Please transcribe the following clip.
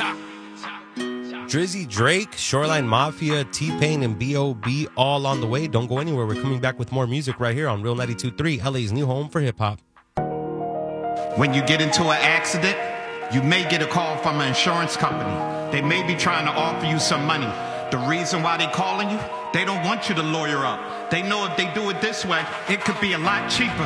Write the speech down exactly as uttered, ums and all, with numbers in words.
Drizzy Drake, Shoreline Mafia, T-Pain, and B O B all on the way. Don't go anywhere. We're coming back with more music right here on Real ninety-two point three, L A's new home for hip-hop. When you get into an accident, you may get a call from an insurance company. They may be trying to offer you some money. The reason why they calling you, they don't want you to lawyer up. They know if they do it this way, it could be a lot cheaper.